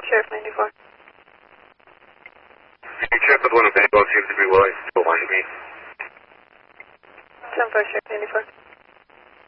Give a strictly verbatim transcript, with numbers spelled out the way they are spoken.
Sheriff ninety-four. Can you check with one of the seems to be willing to still line to me? ten four, Sheriff ninety-four.